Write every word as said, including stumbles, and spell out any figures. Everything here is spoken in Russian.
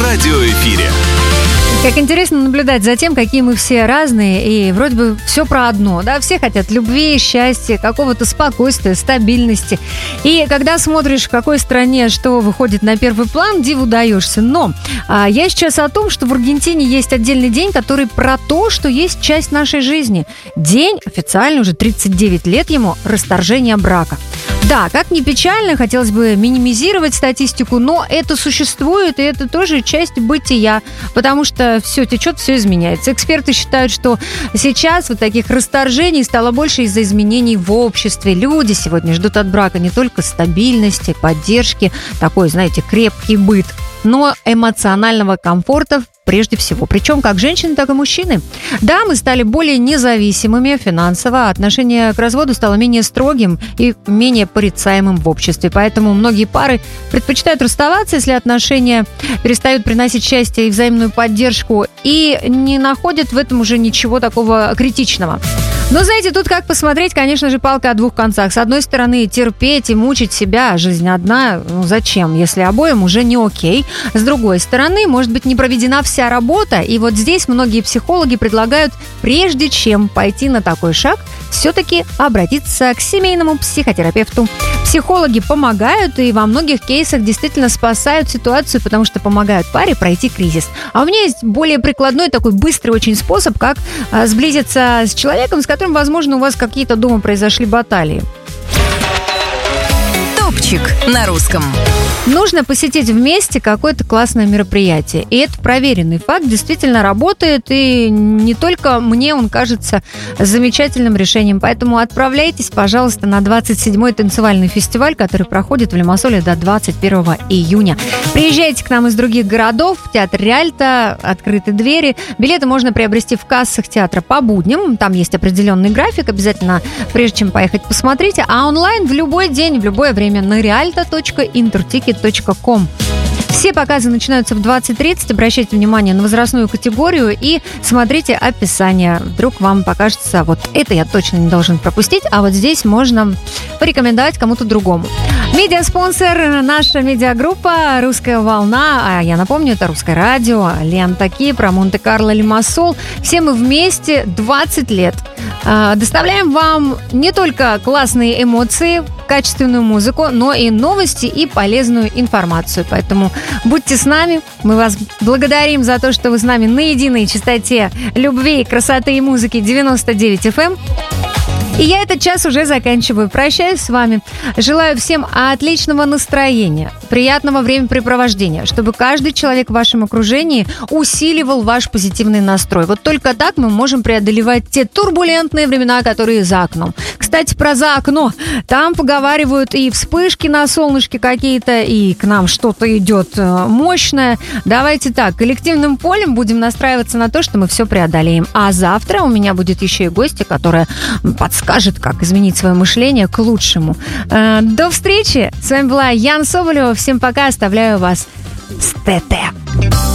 радиоэфире. Как интересно наблюдать за тем, какие мы все разные, и вроде бы все про одно, да, все хотят любви, счастья, какого-то спокойствия, стабильности. И когда смотришь, в какой стране что выходит на первый план, диву даешься. Но а, я сейчас о том, что в Аргентине есть отдельный день, который про то, что есть часть нашей жизни. День, официально уже тридцать девять лет ему, расторжения брака. Да, как ни печально, хотелось бы минимизировать статистику, но это существует, и это тоже часть бытия, потому что все течет, все изменяется. Эксперты считают, что сейчас вот таких расторжений стало больше из-за изменений в обществе. Люди сегодня ждут от брака не только стабильности, поддержки, такой, знаете, крепкий быт, но эмоционального комфорта прежде всего. Причем как женщины, так и мужчины. Да, мы стали более независимыми финансово, отношение к разводу стало менее строгим и менее порицаемым в обществе. Поэтому многие пары предпочитают расставаться, если отношения перестают приносить счастье и взаимную поддержку, и не находят в этом уже ничего такого критичного. Но, знаете, тут как посмотреть, конечно же, палка о двух концах. С одной стороны, терпеть и мучить себя, жизнь одна, ну зачем, если обоим уже не окей. С другой стороны, может быть, не проведена вся работа, и вот здесь многие психологи предлагают, прежде чем пойти на такой шаг, все-таки обратиться к семейному психотерапевту. Психологи помогают и во многих кейсах действительно спасают ситуацию, потому что помогают паре пройти кризис. А у меня есть более прикладной, такой быстрый очень способ, как а, сблизиться с человеком, с которым, возможно, у вас какие-то дома произошли баталии. Топчик на русском. Нужно посетить вместе какое-то классное мероприятие. И это проверенный факт, действительно работает. И не только мне он кажется замечательным решением. Поэтому отправляйтесь, пожалуйста, на двадцать седьмой танцевальный фестиваль, который проходит в Лимассоле до двадцать первого июня. Приезжайте к нам из других городов. Театр Риальто, открыты двери. Билеты можно приобрести в кассах театра по будням. Там есть определенный график. Обязательно, прежде чем поехать, посмотрите. А онлайн в любой день, в любое время на риальто точка интертикет точка ком. Все показы начинаются в двадцать тридцать. Обращайте внимание на возрастную категорию и смотрите описание. Вдруг вам покажется, вот это я точно не должен пропустить, а вот здесь можно порекомендовать кому-то другому. Медиаспонсор — наша медиагруппа «Русская волна». А я напомню, это «Русское радио», Лента Кипра, Монте-Карло, Лимассол. Все мы вместе двадцать лет. Доставляем вам не только классные эмоции, качественную музыку, но и новости и полезную информацию. Поэтому будьте с нами. Мы вас благодарим за то, что вы с нами на единой частоте любви, красоты и музыки девяносто девять эф эм. И я этот час уже заканчиваю. Прощаюсь с вами. Желаю всем отличного настроения, приятного времяпрепровождения, чтобы каждый человек в вашем окружении усиливал ваш позитивный настрой. Вот только так мы можем преодолевать те турбулентные времена, которые за окном. Кстати, про за окно. Там поговаривают и вспышки на солнышке какие-то, и к нам что-то идет мощное. Давайте так, коллективным полем будем настраиваться на то, что мы все преодолеем. А завтра у меня будет еще и гостья, которая подскажет, как изменить свое мышление к лучшему. До встречи! С вами была Яна Соболева. Всем пока. Оставляю вас с ТТ.